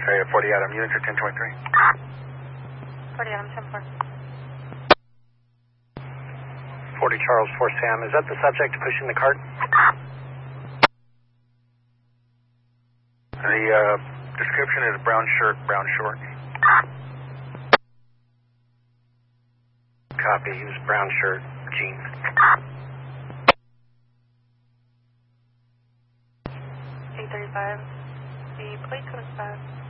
Area 40 Adam, units are 1023. 40 Adam, 10-4. 40 Charles, 4 Sam, is that the subject pushing the cart? The description is brown shirt, brown short. Copy, he was brown shirt, jeans. 835. The plate was 5.